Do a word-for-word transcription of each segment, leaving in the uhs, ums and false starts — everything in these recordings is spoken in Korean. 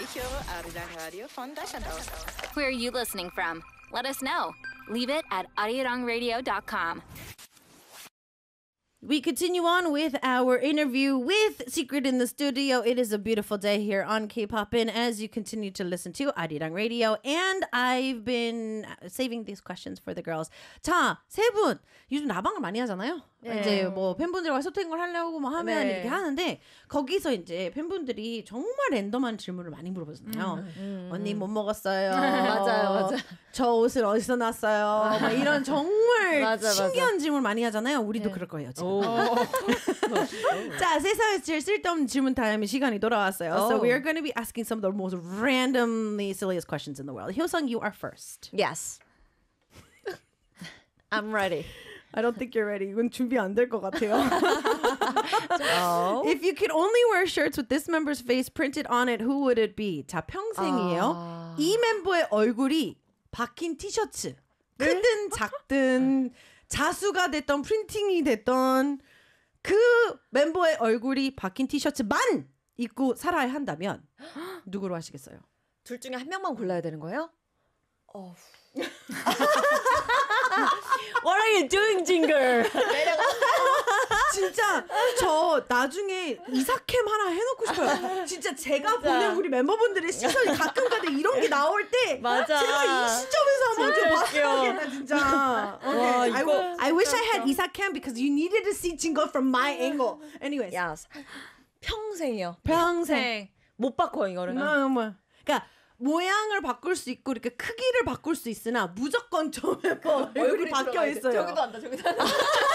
Ariyo, Arirang Radio Foundation. Where are you listening from? Let us know. Leave it at arirang radio dot com. We continue on with our interview with Secret in the Studio. It is a beautiful day here on K-Popin as you continue to listen to Arirang Radio. And I've been saving these questions for the girls. 자, 세 분 요즘 라방을 많이 하잖아요. 네. 이제 뭐 팬분들과 소통을 하려고 뭐 하면 네. 이렇게 하는데 거기서 이제 팬분들이 정말 랜덤한 질문을 많이 물어보잖아요. 음, 음, 언니 뭐 먹었어요? 맞아요, 맞아요. 저 옷을 어디서 났어요? 막 이런 정말 맞아, 신기한 맞아. 질문 많이 하잖아요. 우리도 네. 그럴 거예요 지금. 자, 세상에서 제일 쓸데없는 질문 타임의 시간이 돌아왔어요. Oh. So we are going to be asking some of the most randomly silliest questions in the world. Hyosung, you are first. Yes. I'm ready. I don't think you're ready. 이건 준비 안 될 것 같아요. If you could only wear shirts with this member's face printed on it, who would it be? 자, 평생이에요. 아... 이 멤버의 얼굴이 박힌 티셔츠. 크든 작든 자수가 됐던 프린팅이 됐던 그 멤버의 얼굴이 박힌 티셔츠만 입고 살아야 한다면 누구로 하시겠어요? 둘 중에 한 명만 골라야 되는 거예요? 어. What are you doing, Jinger? 진짜 저 나중에 이사캠 하나 해놓고 싶어요. 진짜 제가 진짜. 보낸 우리 멤버분들의 시선이 가끔가다 이런 게 나올 때 맞아. 제가 이 시점에서 한번 좀 봤어야겠다 진짜. Okay. 와, I, will, I wish I had 이사캠 because you needed to see Jingo from my angle. Anyways. Yes. 평생이요. 평생. 못 바꿔 이거를. 뭐, 뭐. 그러니까 모양을 바꿀 수 있고 이렇게 크기를 바꿀 수 있으나 무조건 저 멤버 얼굴이 바뀌어 있어요. 저기도 한다, 저기도 한다.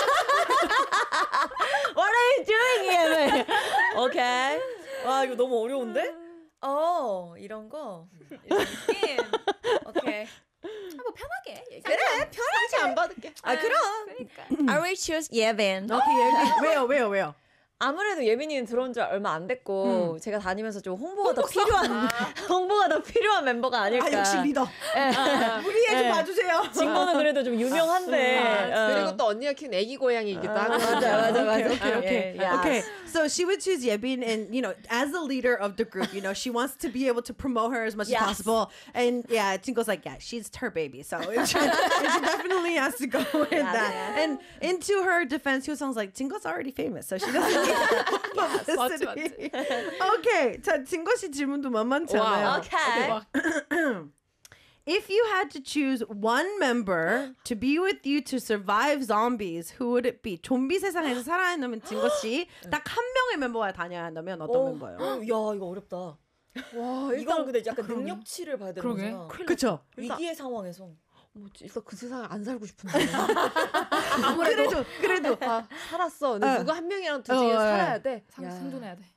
What are you doing here? 오케이. 와, 이거 너무 어려운데? 어, 이런 거. 이런 느낌. 오케이. 뭐 편하게 얘기해. 그래, 편하게 안 받을게. 아, 그럼. 그러니까. I will choose 예빈. 오케이, 예빈. 왜요, 왜요, 왜요? 아무래도 예빈이는 들어온 지 얼마 안 됐고 음. 제가 다니면서 좀 홍보가 더 필요한 아. 홍보가 더 필요한 멤버가 아닐까. 아, 역시 리더. 아, 무리해 좀 봐주세요. 진거는 그래도 좀 유명한데. 아, 어. 그리고 또 언니가 키운 애기 고양이기도 하고. 맞아, 맞아, 맞아. Okay, okay, yeah. okay. So she would choose Yebin, and you know, as the leader of the group, you know, she wants to be able to promote her as much yes. as possible. And yeah, Jingo's like, yeah, she's her baby, so it should, it should definitely has to go with yeah, that. Yeah. And into her defense, Hyosung's like, Jingo's already famous, so she doesn't need publicity. Okay, 자, 진거 씨 질문도 만만치 않아요. Okay. If you had to choose one member to be with you to survive zombies, who would it be? 좀비 세상에서 살아야 한다면 진거 씨, 딱 한 명의 멤버와 다녀야 한다면 어떤 오, 멤버예요? 오, 야, 이거 어렵다. 와, 이건 근데 약간 그러게. 능력치를 봐야 되는 거잖아. 그렇죠. 위기의 상황에서. 뭐지? 일단 그 세상에 안 살고 싶은데. 아무래도 그래도 그래도 아, 살았어. 근데 어. 누가 한 명이랑 둘 중에 어, 살아야 돼. 상, 생존해야 돼.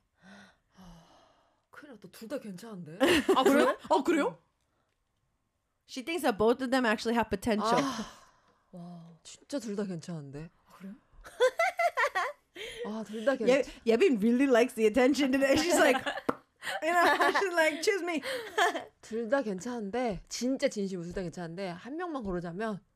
큰일 났다. 둘 다 괜찮은데. 아 그래요? 아 그래요? She thinks that both of them actually have potential. 아, 와, 진짜 둘 다 괜찮은데. 아, 그래요? 아, 둘 다 괜찮. Yebin really likes the attention today. She's like, you know, she's like, choose me. 둘 다 괜찮은데, 진짜 진심으로 둘 다 괜찮은데 한 명만 고르자면